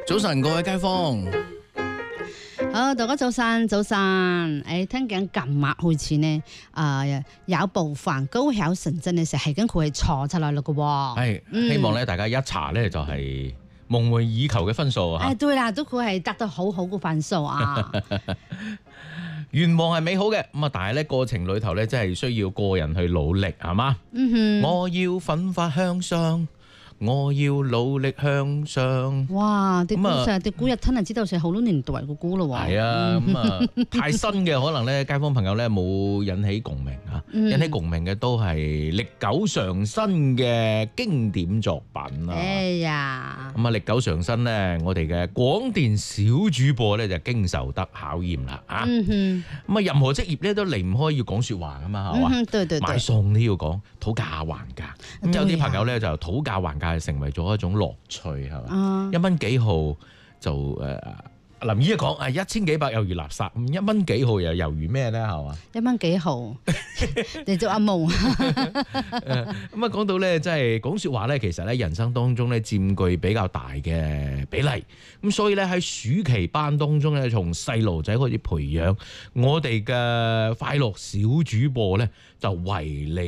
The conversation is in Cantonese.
早晨，各位街坊。 好，大家早晨，早晨。聽講今日開始呢，有部分高考成績嘅時候係跟佢係錯出來了嘅喎。 係，希望咧大家一查咧就係夢寐以求嘅分數嚇。 對啦，都佢係得到好好嘅分數啊。 願望係美好嘅，咁啊，但係咧過程裏頭咧真係需要個人去努力，係嘛？我要奮發向上。我要努力向上。 哇！啲古實啲古日吞係知道係好多年代嘅古咯喎。 係啊，咁啊太新嘅可能咧，街坊朋友咧冇引起共鳴啊。引起共鳴嘅都係歷久常新嘅經典作品啦。 哎呀！ 咁啊，歷久常新咧，我哋嘅廣電小主播咧就經受得考驗啦啊。咁啊，任何職業咧都離唔開要講説話噶嘛，係嘛？ 對對對。 買餸都要講討價還價。咁有啲朋友咧就討價還價成為咗一種樂趣，係嘛？1蚊幾號就林姨講1000幾百猶如垃圾，咁1蚊幾號又猶如咩咧？係嘛 ？1蚊幾號？你做阿夢。 咁啊，講到咧，即係講説話咧，其實咧人生當中咧佔據比較大嘅比例，咁所以咧喺暑期班當中咧，從細路仔開始培養我哋嘅快樂小主播咧，就為你